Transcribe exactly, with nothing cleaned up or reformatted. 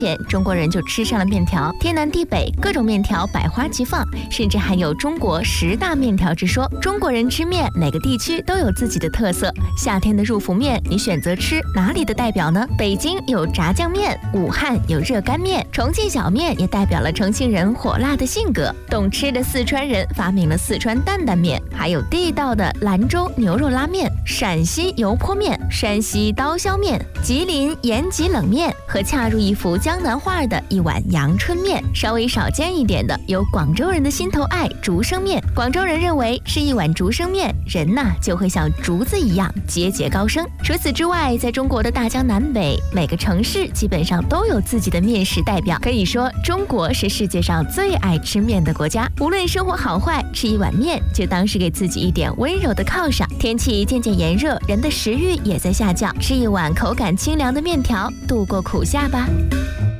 前，中国人就吃上了面条，天南地北各种面条百花齐放，甚至还有中国十大面条之说。中国人吃面，每个地区都有自己的特色。夏天的入伏面，你选择吃哪里的代表呢？北京有炸酱面，武汉有热干面，重庆小面也代表了重庆人火辣的性格。懂吃的四川人发明了四川担担面，还有地道的兰州牛肉拉面、陕西油泼面、山西刀削面、吉林延吉冷面和恰如一幅江南画的一碗阳春面。稍微少见一点的有广州人的心头爱竹升面，广州人认为吃一碗竹升面，人呐就会像竹子一样节节高升。除此之外，在中国的大江南北，每个城市基本上都有自己的面食代表，可以说中国是世界上最爱吃面的国家。无论生活好坏，吃一碗面就当是给自己一点温柔的犒赏。天气渐渐炎热，人的食欲也在下降，吃一碗口感清凉的面条，度过苦夏吧。